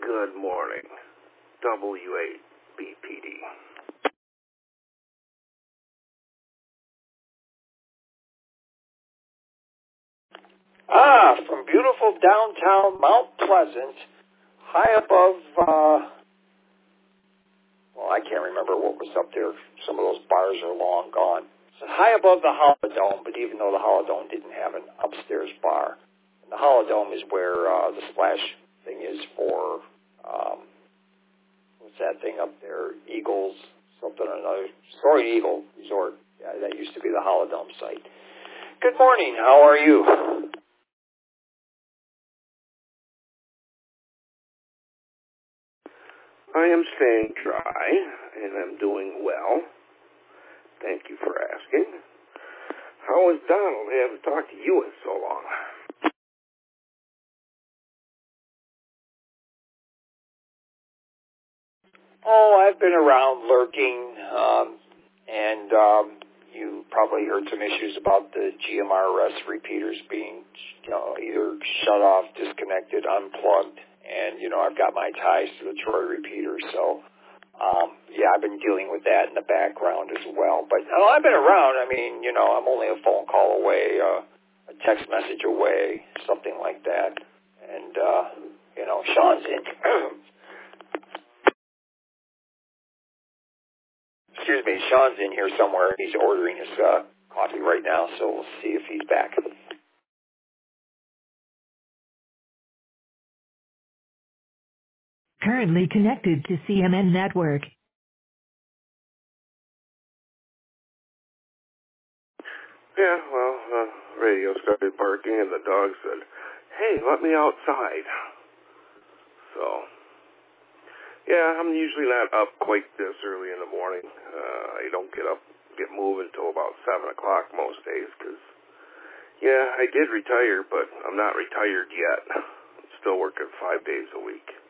Good morning. W8BPD. From beautiful downtown Mount Pleasant, high above, I can't remember what was up there. Some of those bars are long gone. So high above the Holodome, but even though the Holodome didn't have an upstairs bar. And the Holodome is where the splash thing is for, what's that thing up there? Eagles, something or another. Soaring Eagle Resort. Yeah, that used to be the Holodome site. Good morning. How are you? I am staying dry, and I'm doing well. Thank you for asking. How is Donald? I haven't talked to you in so long. Oh, I've been around lurking, and you probably heard some issues about the GMRS repeaters being, either shut off, disconnected, unplugged, and, I've got my ties to the Troy repeater, so, I've been dealing with that in the background as well. But I've been around. I mean, I'm only a phone call away, a text message away, something like that, and, Sean's in. Excuse me, Sean's in here somewhere. He's ordering his coffee right now, so we'll see if he's back. Currently connected to CMN Network. Yeah, well, the radio started barking, and the dog said, "Hey, let me outside." So, yeah, I'm usually not up quite this early in the morning. I don't get moving until about 7 o'clock most days, because, I did retire, but I'm not retired yet. I'm still working 5 days a week.